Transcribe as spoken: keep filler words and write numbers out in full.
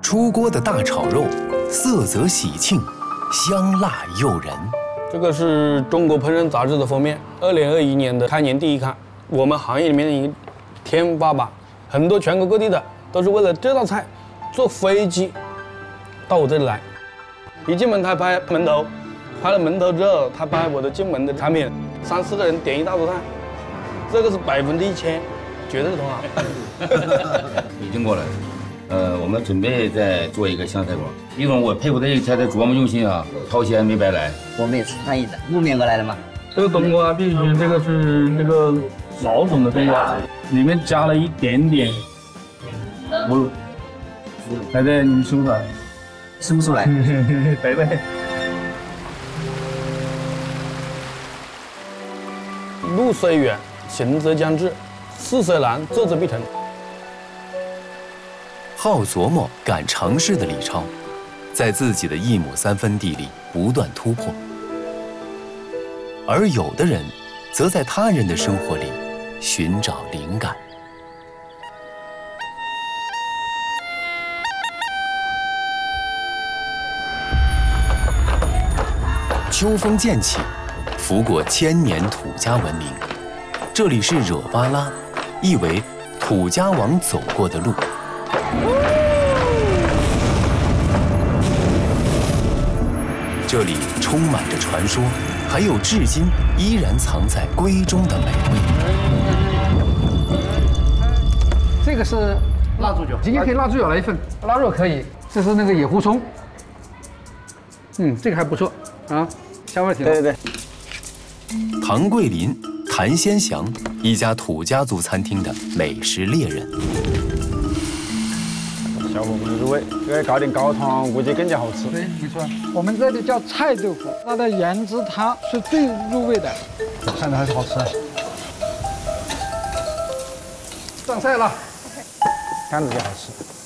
出锅的大炒肉，色泽喜庆，香辣诱人。 这个是中国烹饪杂志的封面，二零二一年的开年第一刊。我们行业里面一天花板，很多全国各地的都是为了这道菜坐飞机到我这里来。一进门他拍门头，拍了门头之后，他拍我的进门的产品，三四个人点一大桌菜，这个是百分之一千，绝对是同行。 已经过来了。呃，我们准备再做一个湘菜馆。李总，我佩服这一菜的琢磨用心啊，掏钱没白来。 我们也是参与的，慕名而来的嘛。 这个冬瓜必须，这个是那个老种的冬瓜，里面加了一点点葫芦。来对，你吃不出来？ 吃不出来。 对对。 路虽远，行则将至；事虽难，做则必成。 好琢磨、敢尝试的李超，在自己的一亩三分地里不断突破，而有的人，则在他人的生活里寻找灵感。秋风渐起，拂过千年土家文明。这里是惹巴拉，意为土家王走过的路。这里充满着传说，还有至今依然藏在闺中的美味。 这个是腊猪脚，今天可以腊猪脚来一份，腊肉可以。这是那个野狐葱，嗯，这个还不错啊，香味挺好。对对对。 唐桂林、谭先祥一家土家族餐厅的美食猎人。 小火锅入味，再搞点高汤，估计更加好吃。 对，没错。我们这里叫菜豆腐，它的原汁汤是最入味的，看着还是好吃。上菜了， 看着就好吃。